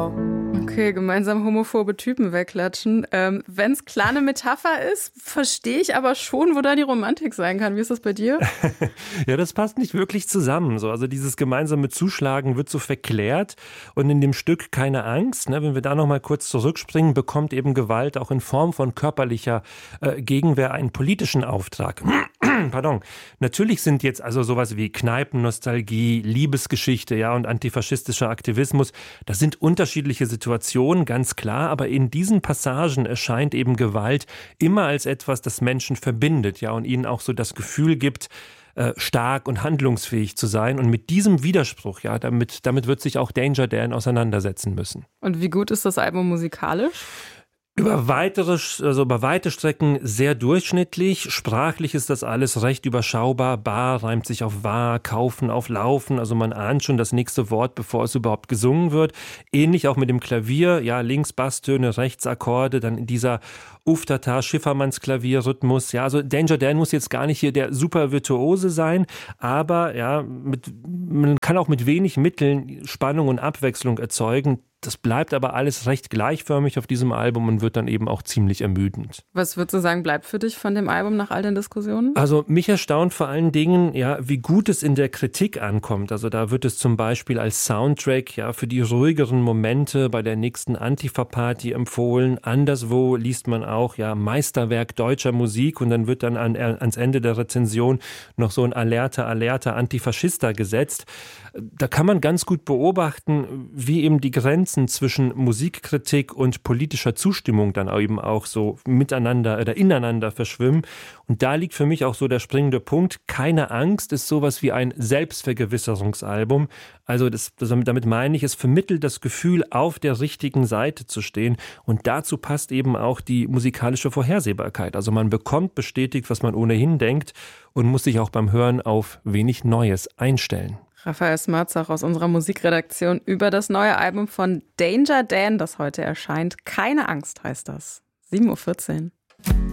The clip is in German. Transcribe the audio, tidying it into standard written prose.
Wow. Okay, gemeinsam homophobe Typen wegklatschen. Wenn es klar eine Metapher ist, verstehe ich aber schon, wo da die Romantik sein kann. Wie ist das bei dir? Ja, das passt nicht wirklich zusammen. So, also dieses gemeinsame Zuschlagen wird so verklärt und in dem Stück Keine Angst, ne, wenn wir da noch mal kurz zurückspringen, bekommt eben Gewalt auch in Form von körperlicher Gegenwehr einen politischen Auftrag. Pardon. Natürlich sind jetzt also sowas wie Kneipennostalgie, Liebesgeschichte, ja, und antifaschistischer Aktivismus, das sind unterschiedliche Situationen, ganz klar, aber in diesen Passagen erscheint eben Gewalt immer als etwas, das Menschen verbindet, ja, und ihnen auch so das Gefühl gibt, stark und handlungsfähig zu sein. Und mit diesem Widerspruch, ja, damit wird sich auch Danger Dan auseinandersetzen müssen. Und wie gut ist das Album musikalisch? Über weite Strecken sehr durchschnittlich. Sprachlich ist das alles recht überschaubar. Bar reimt sich auf wahr, kaufen auf laufen. Also man ahnt schon das nächste Wort, bevor es überhaupt gesungen wird. Ähnlich auch mit dem Klavier. Ja, links Basstöne, rechts Akkorde, dann in dieser Uftata, Schiffermannsklavierrhythmus. Ja, also Danger Dan muss jetzt gar nicht hier der super Virtuose sein, aber ja, man kann auch mit wenig Mitteln Spannung und Abwechslung erzeugen. Das bleibt aber alles recht gleichförmig auf diesem Album und wird dann eben auch ziemlich ermüdend. Was würdest du sagen, bleibt für dich von dem Album nach all den Diskussionen? Also mich erstaunt vor allen Dingen, ja, wie gut es in der Kritik ankommt. Also da wird es zum Beispiel als Soundtrack ja für die ruhigeren Momente bei der nächsten Antifa-Party empfohlen. Anderswo liest man auch ja Meisterwerk deutscher Musik und dann wird dann ans Ende der Rezension noch so ein Alerta Antifaschista gesetzt. Da kann man ganz gut beobachten, wie eben die Grenzen zwischen Musikkritik und politischer Zustimmung dann eben auch so miteinander oder ineinander verschwimmen. Und da liegt für mich auch so der springende Punkt. Keine Angst ist sowas wie ein Selbstvergewisserungsalbum. Also damit meine ich, es vermittelt das Gefühl, auf der richtigen Seite zu stehen. Und dazu passt eben auch die musikalische Vorhersehbarkeit. Also man bekommt bestätigt, was man ohnehin denkt und muss sich auch beim Hören auf wenig Neues einstellen. Raphael Smerzach aus unserer Musikredaktion über das neue Album von Danger Dan, das heute erscheint. Keine Angst heißt das. 7:14 Uhr.